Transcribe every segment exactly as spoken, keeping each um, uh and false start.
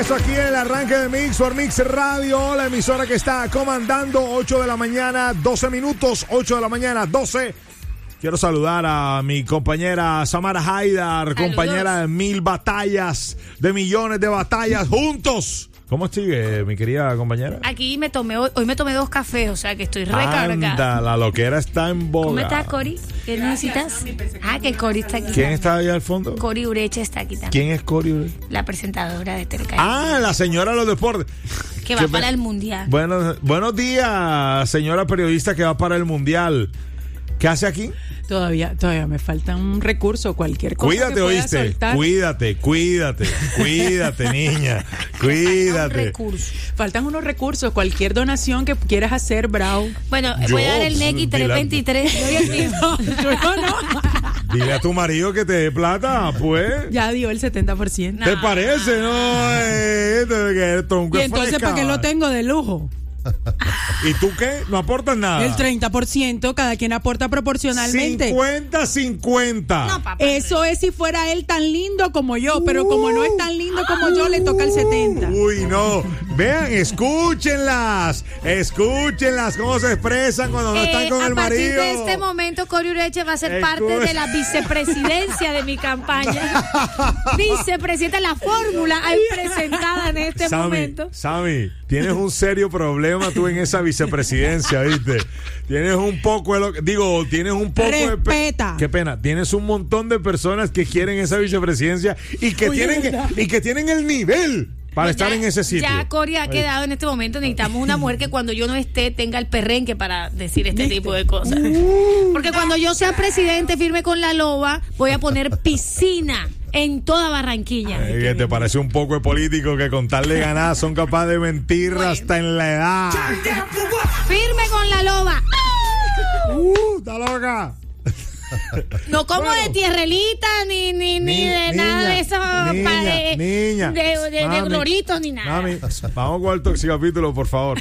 regreso aquí en el arranque de Mix por Mix Radio, la emisora que está comandando. Ocho de la mañana, doce minutos, ocho de la mañana, doce. Quiero saludar a mi compañera Samara Haidar, compañera de mil batallas, de millones de batallas juntos. ¿Cómo sigue, mi querida compañera? Aquí me tomé, hoy, hoy me tomé dos cafés, o sea que estoy recargada. Anda, la loquera está en boga. ¿Cómo estás, Cori? ¿Qué necesitas? Ah, que Cori está aquí. ¿Quién está ahí al fondo? Cori Ureche está aquí también. ¿Quién es Cori Ureche? La presentadora de Telecaribe. Ah, la señora de los deportes. Que va para el Mundial. Buenos, buenos días, señora periodista que va para el Mundial. ¿Qué hace aquí? Todavía, todavía me falta un recurso, cualquier cosa. Cuídate, que pueda oíste. soltar. Cuídate, cuídate, cuídate, niña. Cuídate. Faltan unos recursos, cualquier donación que quieras hacer, Bravo. Bueno, Yo, voy a dar el Neki tres veintitrés. Yo y el mío. Yo no. Dile a tu marido que te dé plata, pues. Ya dio el setenta por ciento. ¿Te parece? No, eh, que tronco Y es entonces, fresca. ¿para qué lo tengo de lujo? ¿Y tú qué? ¿No aportas nada? El treinta por ciento, cada quien aporta proporcionalmente. cincuenta cincuenta. No, papá. Eso es si fuera él tan lindo como yo, pero como no es tan lindo como yo, le toca el setenta. Uy, no. Vean, escúchenlas. Escúchenlas cómo se expresan cuando no Eh, están con a el partir marido. de este momento, Cori Ureche va a ser Escu- parte de la vicepresidencia de mi campaña. Vicepresidenta, la fórmula ahí presentada en este Sammy, momento. Sammy, tienes un serio problema tú en esa vicepresidencia, ¿viste? Tienes un poco de lo, digo, tienes un poco Respeta. de pe- qué pena, tienes un montón de personas que quieren esa vicepresidencia y que Oye, tienen ¿verdad? y que tienen el nivel para Pues estar ya- en ese sitio. Ya Cori ha quedado en este momento. Necesitamos una mujer que cuando yo no esté tenga el perrenque para decir este ¿Viste? tipo de cosas. Porque cuando yo sea presidente firme con la loba, voy a poner piscina en toda Barranquilla. Eh, que te parece un poco de político que con tal de ganar son capaces de mentir Bueno. hasta en la edad. Firme con la loba. Uh, está loca. No como Bueno. de tierrelita, ni, ni, ni Ni- de niña, nada de eso. niña, pa- de, niña. de, de, de Mami, gloritos ni nada. Mami, vamos con el toxicapítulo, por favor.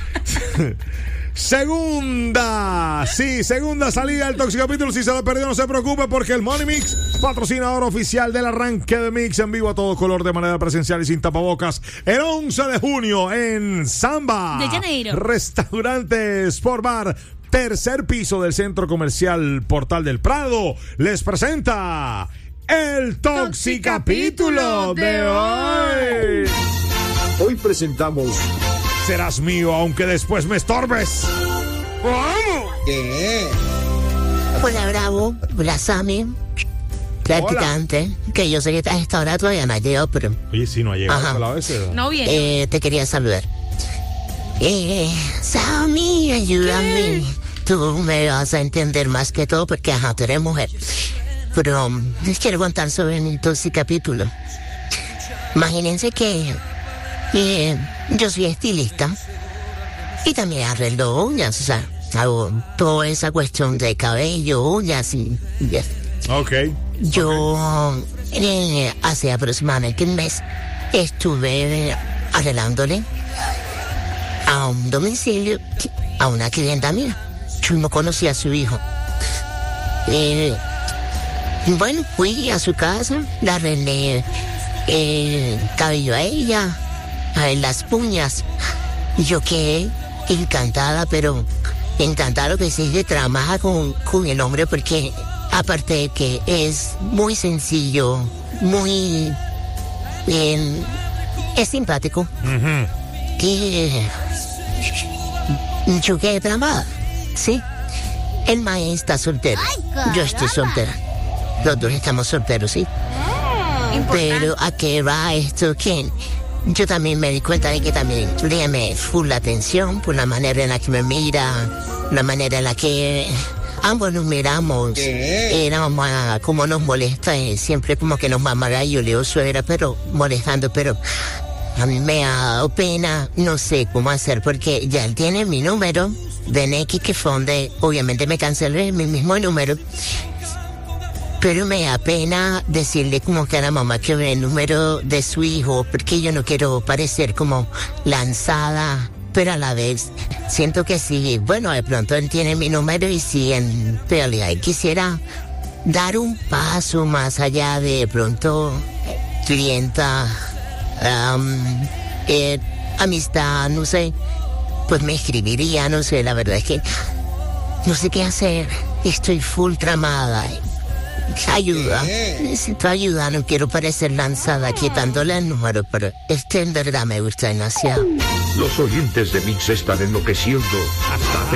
Segunda, sí, segunda salida del toxicapítulo. Si se lo perdió, no se preocupe, porque el Money Mix, patrocinador oficial del arranque de Mix en vivo a todo color de manera presencial y sin tapabocas, el once de junio en Samba De Janeiro. Restaurante Sport Bar, tercer piso del Centro Comercial Portal del Prado, les presenta el toxicapítulo de hoy. Hoy presentamos Serás mío aunque después me estorbes. ¡Vamos! ¿Qué? Hola, Bravo. Hola, Sammy. Practicante. Que yo sé que a esta hora todavía no ha llegado, pero Oye, si no ha llegado Ajá. a la vez. No viene. eh, te quería saludar. Eh, Sammy, ayúdame. Tú me vas a entender más que todo porque, ajá, tú eres mujer. Pero um, les quiero contar sobre mi capítulo. Imagínense que eh, yo soy estilista y también arreglo uñas, o sea, hago toda esa cuestión de cabello, uñas y... y eso. Ok. Yo eh, hace aproximadamente un mes estuve arreglándole a un domicilio a una clienta mía. Yo no conocía a su hijo. Eh, bueno, fui a su casa, le arreglé el cabello a ella, a las uñas. Y yo quedé encantada, pero encantada que se ella trabaja con, con el hombre porque aparte de que es muy sencillo, muy bien, es simpático. Ujú. Que yo quedé tramada, ¿sí? El mae está soltero. Yo estoy soltera. Los dos estamos solteros, ¿sí? Pero ¿a qué va esto? Que yo también me di cuenta de que también le llamé full la atención por la manera en la que me mira, la manera en la que ambos nos miramos. ¿Qué? Era mamá, como nos molesta, eh, siempre como que nos mamaga y yo le digo suegra, pero molestando, pero a mí me ha dado pena, no sé cómo hacer, porque ya él tiene mi número de Neki, que fue donde obviamente me cancelé mi mismo número. Pero me da pena decirle como que a la mamá que ve el número de su hijo, porque yo no quiero parecer como lanzada, pero a la vez siento que sí, bueno, de pronto él tiene mi número y si en realidad él quisiera dar un paso más allá de, de pronto clienta um, eh, amistad, no sé, pues me escribiría, no sé, la verdad es que no sé qué hacer, estoy full tramada. Ayuda, necesito ayuda, no quiero parecer lanzada quitándole el número, pero este en verdad me gusta demasiado. Los oyentes de Mix están enloqueciendo hasta